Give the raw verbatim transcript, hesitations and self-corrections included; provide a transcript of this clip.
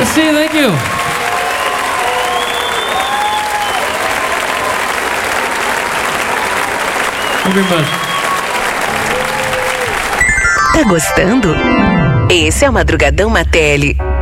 Merci, thank you. Thank you very much. Tá gostando? Esse é o Madrugadão Matelli.